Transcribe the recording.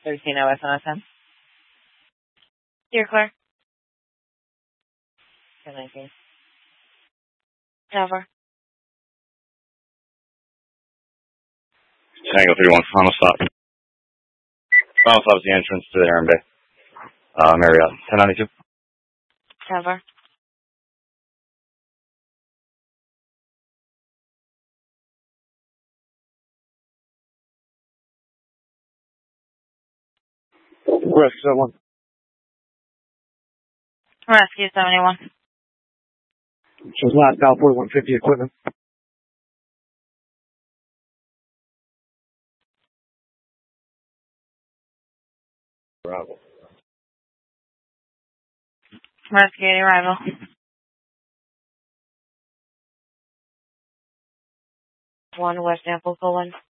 13 OS on SM. You're clear. 1019. Over. Tango 31, final stop. Final stop is the entrance to the Heron Bay. Marriott, 1092. Over. Rescue 71. Rescue 71. Shows last dial 4150 equipment. Bravo. Rescue arrival. 1 West Ample, 1.